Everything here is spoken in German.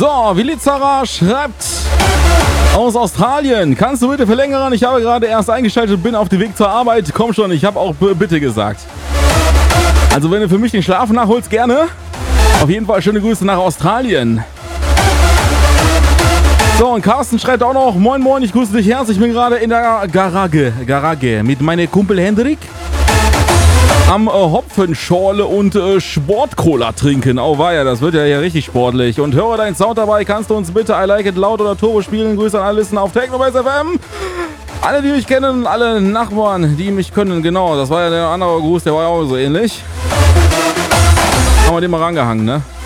So, Vilizara schreibt aus Australien. Kannst du bitte verlängern? Ich habe gerade erst eingeschaltet und bin auf dem Weg zur Arbeit. Komm schon, ich habe auch bitte gesagt. Also wenn du für mich den Schlaf nachholst, gerne. Auf jeden Fall schöne Grüße nach Australien. So, und Carsten schreibt auch noch, moin moin, ich grüße dich herzlich. Ich bin gerade in der Garage mit meinem Kumpel Hendrik am Hopfenschorle und Sportcola trinken. Oh weia, das wird ja hier richtig sportlich. Und höre deinen Sound dabei, kannst du uns bitte I Like It laut oder Turbo spielen? Grüße an alle Listen auf Technobass FM. Alle, die mich kennen, alle Nachbarn, die mich können, genau. Das war ja der andere Gruß, der war ja auch so ähnlich. Haben wir den mal rangehangen, ne?